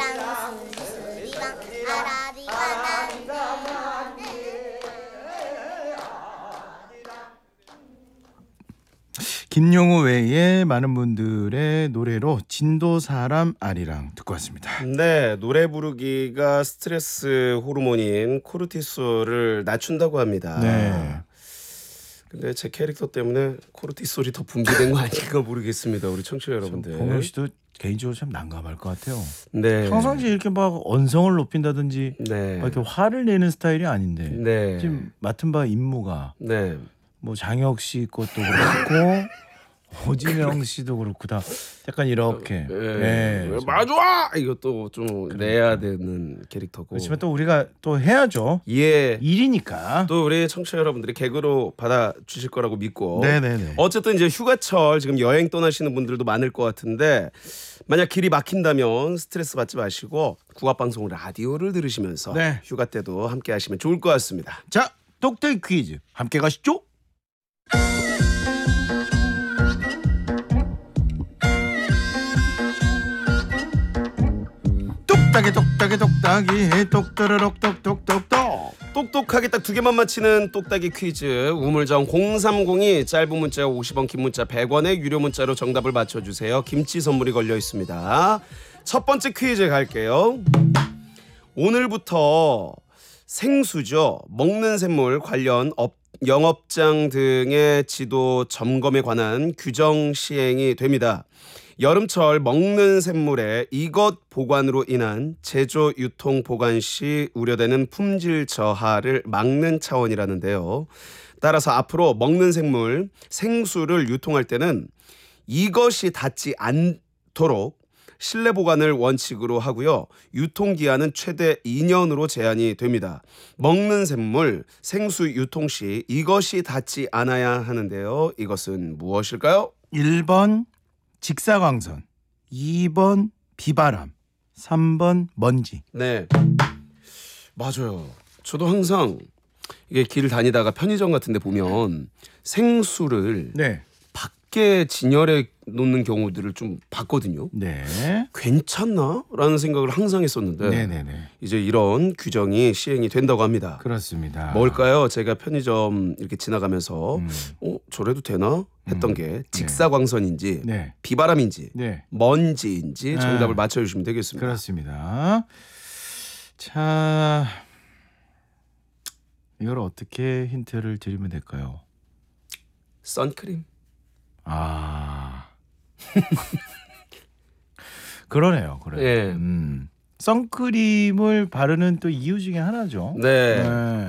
아리랑 순수리랑 아라리가 난다만데. 김용우 외에 많은 분들의 노래로 진도사람 아리랑 듣고 왔습니다. 네, 노래 부르기가 스트레스 호르몬인 코르티솔을 낮춘다고 합니다. 네. 근데 제 캐릭터 때문에 코르티솔이 더 분비된 거 아닌가 모르겠습니다. 우리 청취자 여러분들. 봉영 씨도 개인적으로 참 난감할 것 같아요. 네. 평상시에 이렇게 막 언성을 높인다든지 네. 막 이렇게 화를 내는 스타일이 아닌데 네. 지금 맡은 바 임무가 네. 뭐 장혁 씨 것도 그렇고 오진영 씨도 그렇고 다 약간 이렇게 맞아! 이것도 좀 내야 되는 캐릭터고. 그렇지만 또 우리가 또 해야죠. 예. 일이니까. 또 우리 청취자 여러분들이 개그로 받아주실 거라고 믿고. 네네네. 어쨌든 이제 휴가철 지금 여행 떠나시는 분들도 많을 것 같은데 만약 길이 막힌다면 스트레스 받지 마시고 국악방송 라디오를 들으시면서 네. 휴가 때도 함께 하시면 좋을 것 같습니다. 자, 똑똑이 퀴즈 함께 가시죠. 똑딱이 똑따라록 똑똑똑똑. 똑똑하게 딱 두 개만 맞히는 똑딱이 퀴즈 우물정 0302 짧은 문자 50원 긴 문자 100원의 유료 문자로 정답을 맞춰주세요. 김치 선물이 걸려 있습니다. 첫 번째 퀴즈 갈게요. 오늘부터 생수죠. 먹는 샘물 관련 영업장 등의 지도 점검에 관한 규정 시행이 됩니다. 여름철 먹는 샘물의 이것 보관으로 인한 제조 유통 보관 시 우려되는 품질 저하를 막는 차원이라는데요. 따라서 앞으로 먹는 샘물, 생수를 유통할 때는 이것이 닿지 않도록 실내 보관을 원칙으로 하고요. 유통기한은 최대 2년으로 제한이 됩니다. 먹는 샘물, 생수 유통 시 이것이 닿지 않아야 하는데요. 이것은 무엇일까요? 1번 직사광선, 2번 비바람, 3번 먼지. 네, 맞아요. 저도 항상 이게 길 다니다가 편의점 같은 데 보면 생수를 네. 밖에 진열해 놓는 경우들을 좀 봤거든요. 네. 괜찮나? 라는 생각을 항상 했었는데 네네네. 이제 이런 규정이 시행이 된다고 합니다. 그렇습니다. 뭘까요? 제가 편의점 이렇게 지나가면서 저래도 되나? 했던 게 직사광선인지 네. 비바람인지 네. 먼지인지 정답을 맞춰주시면 되겠습니다. 그렇습니다. 자, 이걸 어떻게 힌트를 드리면 될까요? 선크림. 아, 그러네요. 그래요. 예. 선크림을 바르는 또 이유 중에 하나죠. 네. 네.